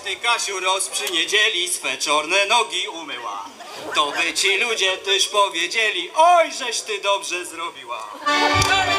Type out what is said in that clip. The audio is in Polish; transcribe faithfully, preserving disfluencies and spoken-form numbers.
ty, Kasiu, roz przy niedzieli swe czorne nogi umyła. To by ci ludzie też powiedzieli, oj, żeś ty dobrze zrobiła.